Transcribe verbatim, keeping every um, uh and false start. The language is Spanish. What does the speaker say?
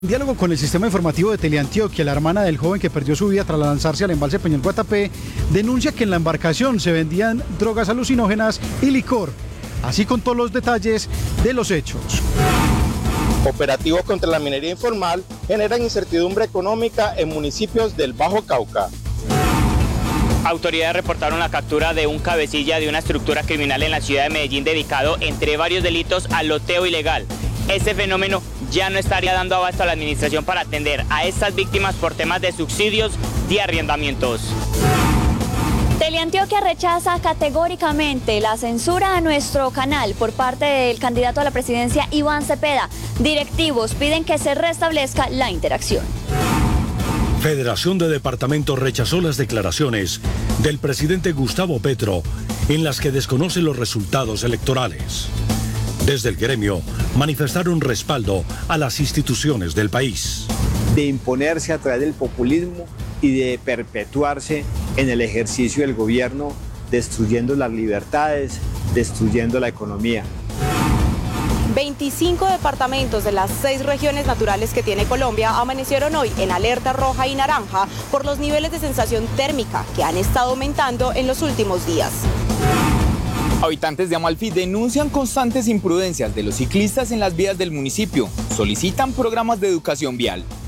En diálogo con el sistema informativo de Teleantioquia, la hermana del joven que perdió su vida tras lanzarse al embalse Peñol Guatapé denuncia que en la embarcación se vendían drogas alucinógenas y licor. Así contó los detalles de los hechos. Operativos contra la minería informal generan incertidumbre económica en municipios del Bajo Cauca. Autoridades reportaron la captura de un cabecilla de una estructura criminal en la ciudad de Medellín dedicado, entre varios delitos, al loteo ilegal. Este fenómeno ya no estaría dando abasto a la administración para atender a estas víctimas por temas de subsidios y arrendamientos. Teleantioquia rechaza categóricamente la censura a nuestro canal por parte del candidato a la presidencia Iván Cepeda. Directivos piden que se restablezca la interacción. Federación de Departamentos rechazó las declaraciones del presidente Gustavo Petro en las que desconoce los resultados electorales. Desde el gremio manifestaron respaldo a las instituciones del país. De imponerse a través del populismo y de perpetuarse en el ejercicio del gobierno, destruyendo las libertades, destruyendo la economía. veinticinco departamentos de las seis regiones naturales que tiene Colombia amanecieron hoy en alerta roja y naranja por los niveles de sensación térmica que han estado aumentando en los últimos días. Habitantes de Amalfi denuncian constantes imprudencias de los ciclistas en las vías del municipio. Solicitan programas de educación vial.